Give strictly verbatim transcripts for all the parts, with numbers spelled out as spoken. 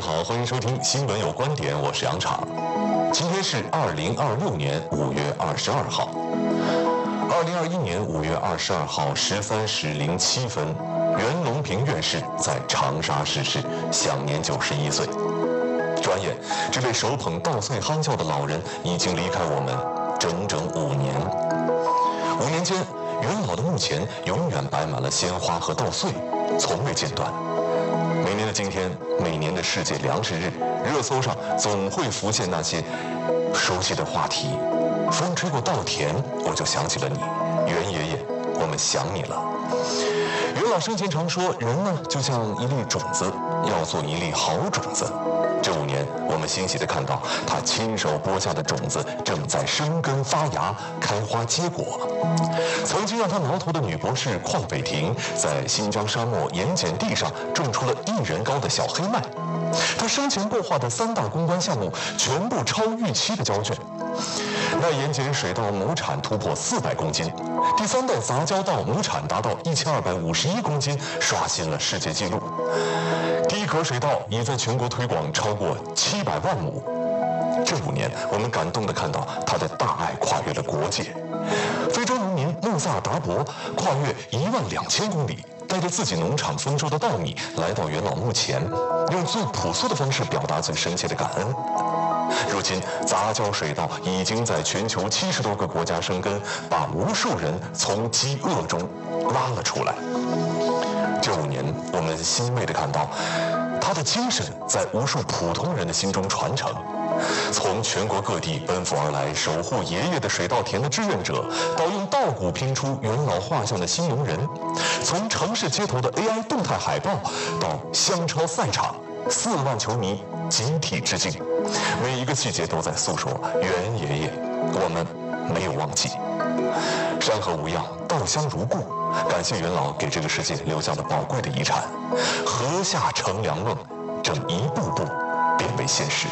好，欢迎收听《新闻有观点》，我是杨昶。今天是二零二六年五月二十二号。二零二一年五月二十二号十三时零七分，袁隆平院士在长沙逝世，享年九十一岁。转眼，这位手捧稻穗夯轿的老人已经离开我们整整五年。五年间，袁老的墓前永远摆满了鲜花和稻穗，从未间断。每年的今天，每年的世界粮食日，热搜上总会浮现那些熟悉的话题。风吹过稻田，我就想起了你，袁爷爷，我们想你了。袁老生前常说，人呢就像一粒种子，要做一粒好种子。这五年，我们欣喜地看到他亲手播下的种子正在生根发芽、开花结果。曾经让他挠头的女博士邝北婷，在新疆沙漠盐碱地上种出了一人高的小黑麦。他生前构画的三大攻关项目全部超预期的交卷。耐盐碱水稻亩产突破四百公斤，第三代杂交稻亩产达到一千二百五十一公斤，刷新了世界纪录。低壳水稻已在全国推广超过七百万亩。这五年，我们感动地看到他的大爱跨越了国界。非洲农民穆萨达伯跨越一万两千公里，带着自己农场丰收的稻米来到袁老墓前，用最朴素的方式表达最深切的感恩。如今，杂交水稻已经在全球七十多个国家生根，把无数人从饥饿中拉了出来。这五年，我们欣慰地看到，他的精神在无数普通人的心中传承。从全国各地奔赴而来守护爷爷的水稻田的志愿者，到用稻谷拼出袁老画像的新农人；从城市街头的 A I 动态海报，到香超赛场，四万球迷集体致敬。每一个细节都在诉说袁爷爷，我们没有忘记。山河无恙，稻香如故。感谢袁老给这个世界留下了宝贵的遗产。禾下乘凉梦，正一步步变为现实。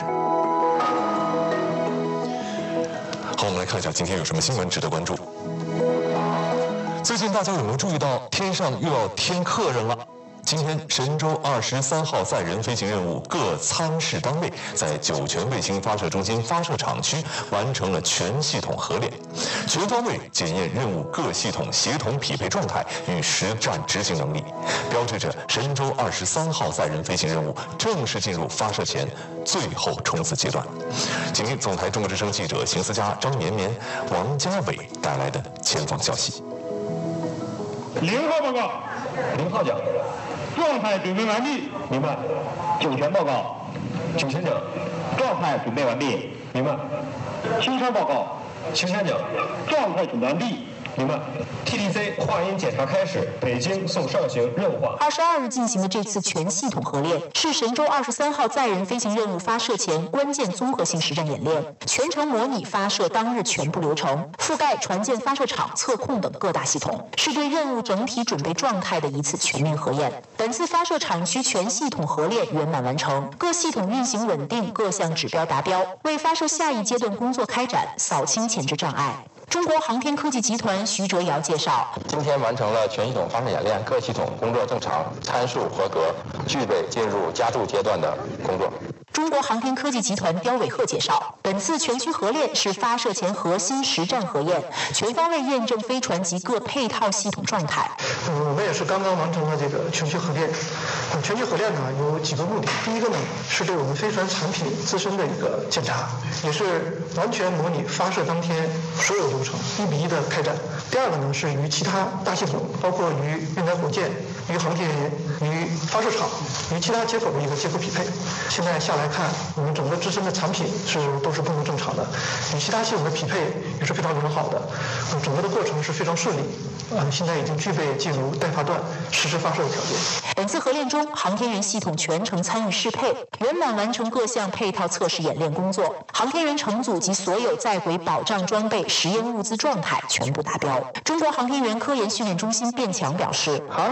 好，我们来看一下今天有什么新闻值得关注。最近大家有没有注意到天上又要添客人了？今天神舟二十三号载人飞行任务各参试单位在酒泉卫星发射中心发射场区完成了全系统核练，全方位检验任务各系统协同匹配状态与实战执行能力，标志着神舟二十三号载人飞行任务正式进入发射前最后冲刺阶段。请听总台中国之声记者邢思佳、张绵绵、王家伟带来的前方消息。 零号报告， 零号讲。 状态准备完毕， 明白。酒泉报告，九千讲。 状态准备完毕， 明白。 青山报告， 青山讲。 状态准备完毕， 明白。T D C 话音检查开始，北京送上行任务化。 二十二日进行的这次全系统核练，是神舟二十三号载人飞行任务发射前关键综合性实战演练，全程模拟发射当日全部流程，覆盖船舰发射场、测控等各大系统，是对任务整体准备状态的一次全面核验。本次发射场区全系统核练圆满完成，各系统运行稳定，各项指标达标，为发射下一阶段工作开展扫清前置障碍。中国航天科技集团徐哲尧介绍， 今天完成了全系统发射演练，各系统工作正常，参数合格，具备进入加注阶段的工作。 中国航天科技集团刁伟鹤介绍，本次全区核练是发射前核心实战核验，全方位验证飞船及各配套系统状态。 呃，我们也是刚刚完成了这个全区核练。呃，全区核练呢有几个目的，第一个呢是对我们飞船产品自身的一个检查，也是完全模拟发射当天所有流程，一比一的开展。第二个呢是与其他大系统，包括与运载火箭、与航天员、与发射场、与其他接口的一个接口匹配。现在下来看，我们整个自身的产品是都是不能正常的，与其他系统的匹配也是非常良好的，呃，整个的过程是非常顺利。呃，现在已经具备进入待发段实施发射的条件。 本次核练中，航天员系统全程参与适配，圆满完成各项配套测试演练工作。航天员乘组及所有在轨保障装备、实验物资状态全部达标。中国航天员科研训练中心卞强表示，